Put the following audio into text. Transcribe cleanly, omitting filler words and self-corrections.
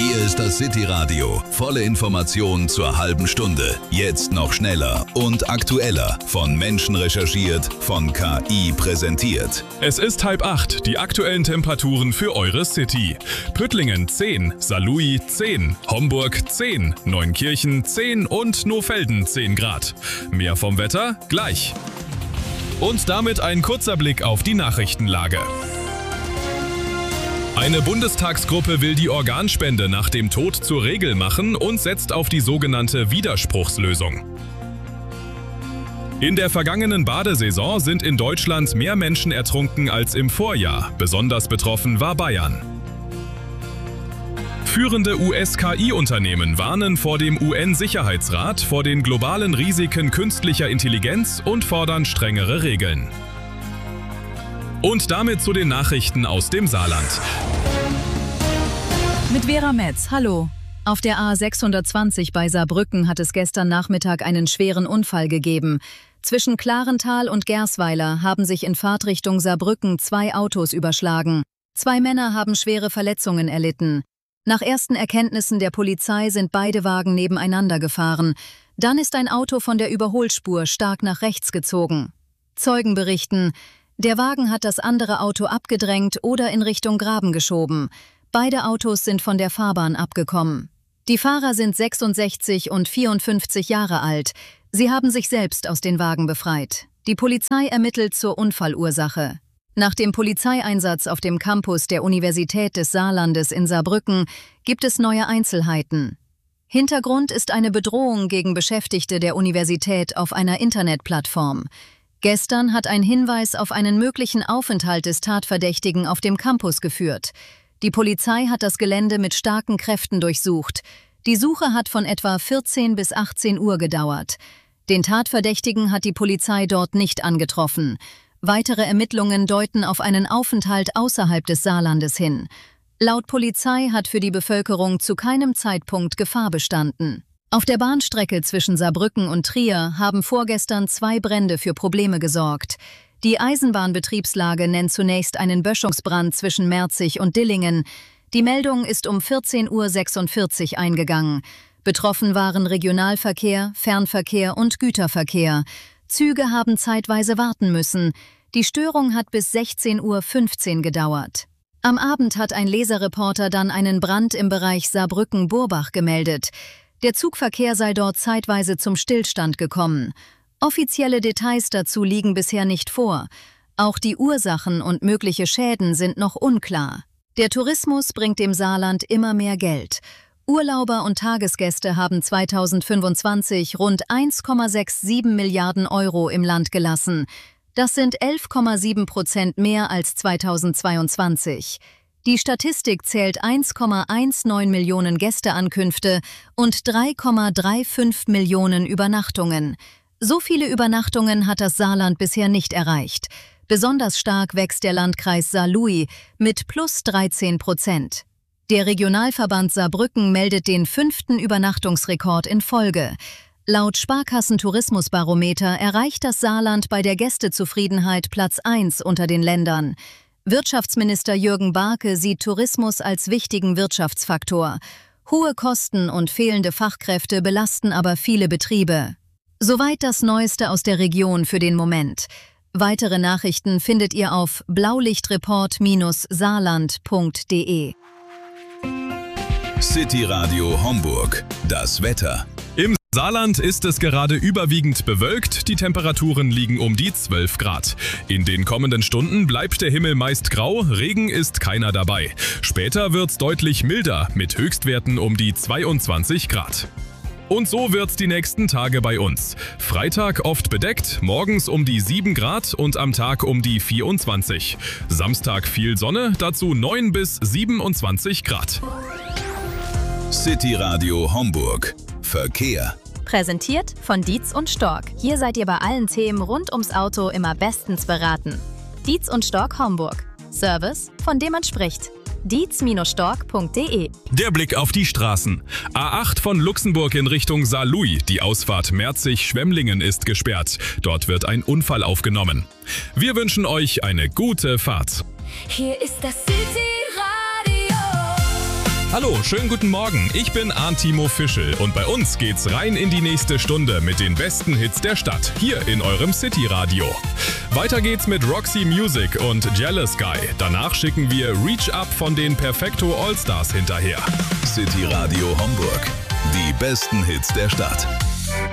Hier ist das City Radio. Volle Informationen zur halben Stunde. Jetzt noch schneller und aktueller. Von Menschen recherchiert, von KI präsentiert. Es ist 7:30, die aktuellen Temperaturen für eure City. Püttlingen 10, Saarlouis 10, Homburg 10, Neunkirchen 10 und Nohfelden 10 Grad. Mehr vom Wetter gleich. Und damit ein kurzer Blick auf die Nachrichtenlage. Eine Bundestagsgruppe will die Organspende nach dem Tod zur Regel machen und setzt auf die sogenannte Widerspruchslösung. In der vergangenen Badesaison sind in Deutschland mehr Menschen ertrunken als im Vorjahr. Besonders betroffen war Bayern. Führende US-KI-Unternehmen warnen vor dem UN-Sicherheitsrat vor den globalen Risiken künstlicher Intelligenz und fordern strengere Regeln. Und damit zu den Nachrichten aus dem Saarland. Mit Vera Metz, hallo. Auf der A620 bei Saarbrücken hat es gestern Nachmittag einen schweren Unfall gegeben. Zwischen Klarental und Gersweiler haben sich in Fahrtrichtung Saarbrücken 2 Autos überschlagen. 2 Männer haben schwere Verletzungen erlitten. Nach ersten Erkenntnissen der Polizei sind beide Wagen nebeneinander gefahren. Dann ist ein Auto von der Überholspur stark nach rechts gezogen. Zeugen berichten, der Wagen hat das andere Auto abgedrängt oder in Richtung Graben geschoben. Beide Autos sind von der Fahrbahn abgekommen. Die Fahrer sind 66 und 54 Jahre alt. Sie haben sich selbst aus den Wagen befreit. Die Polizei ermittelt zur Unfallursache. Nach dem Polizeieinsatz auf dem Campus der Universität des Saarlandes in Saarbrücken gibt es neue Einzelheiten. Hintergrund ist eine Bedrohung gegen Beschäftigte der Universität auf einer Internetplattform. Gestern hat ein Hinweis auf einen möglichen Aufenthalt des Tatverdächtigen auf dem Campus geführt. Die Polizei hat das Gelände mit starken Kräften durchsucht. Die Suche hat von etwa 14 bis 18 Uhr gedauert. Den Tatverdächtigen hat die Polizei dort nicht angetroffen. Weitere Ermittlungen deuten auf einen Aufenthalt außerhalb des Saarlandes hin. Laut Polizei hat für die Bevölkerung zu keinem Zeitpunkt Gefahr bestanden. Auf der Bahnstrecke zwischen Saarbrücken und Trier haben vorgestern 2 Brände für Probleme gesorgt. Die Eisenbahnbetriebslage nennt zunächst einen Böschungsbrand zwischen Merzig und Dillingen. Die Meldung ist um 14:46 Uhr eingegangen. Betroffen waren Regionalverkehr, Fernverkehr und Güterverkehr. Züge haben zeitweise warten müssen. Die Störung hat bis 16:15 Uhr gedauert. Am Abend hat ein Leserreporter dann einen Brand im Bereich Saarbrücken-Burbach gemeldet. Der Zugverkehr sei dort zeitweise zum Stillstand gekommen. Offizielle Details dazu liegen bisher nicht vor. Auch die Ursachen und mögliche Schäden sind noch unklar. Der Tourismus bringt dem Saarland immer mehr Geld. Urlauber und Tagesgäste haben 2025 rund 1,67 Milliarden Euro im Land gelassen. Das sind 11,7% mehr als 2022. Die Statistik zählt 1,19 Millionen Gästeankünfte und 3,35 Millionen Übernachtungen. So viele Übernachtungen hat das Saarland bisher nicht erreicht. Besonders stark wächst der Landkreis Saarlouis mit plus 13%. Der Regionalverband Saarbrücken meldet den 5. Übernachtungsrekord in Folge. Laut Sparkassen-Tourismusbarometer erreicht das Saarland bei der Gästezufriedenheit Platz 1 unter den Ländern. Wirtschaftsminister Jürgen Barke sieht Tourismus als wichtigen Wirtschaftsfaktor. Hohe Kosten und fehlende Fachkräfte belasten aber viele Betriebe. Soweit das Neueste aus der Region für den Moment. Weitere Nachrichten findet ihr auf blaulichtreport-saarland.de. City Radio Homburg. Das Wetter. Im Saarland ist es gerade überwiegend bewölkt, die Temperaturen liegen um die 12 Grad. In den kommenden Stunden bleibt der Himmel meist grau, Regen ist keiner dabei. Später wird's deutlich milder, mit Höchstwerten um die 22 Grad. Und so wird's die nächsten Tage bei uns. Freitag oft bedeckt, morgens um die 7 Grad und am Tag um die 24. Samstag viel Sonne, dazu 9 bis 27 Grad. City Radio Homburg. Verkehr. Präsentiert von Dietz und Stork. Hier seid ihr bei allen Themen rund ums Auto immer bestens beraten. Dietz und Stork Homburg. Service, von dem man spricht. dietz-stork.de. Der Blick auf die Straßen. A8 von Luxemburg in Richtung Saarlouis. Die Ausfahrt Merzig-Schwemmlingen ist gesperrt. Dort wird ein Unfall aufgenommen. Wir wünschen euch eine gute Fahrt. Hier ist das City Radio. Hallo, schönen guten Morgen. Ich bin Arntimo Fischel und bei uns geht's rein in die nächste Stunde mit den besten Hits der Stadt, hier in eurem City-Radio. Weiter geht's mit Roxy Music und Jealous Guy. Danach schicken wir Reach Up von den Perfecto Allstars hinterher. City Radio Homburg. Die besten Hits der Stadt.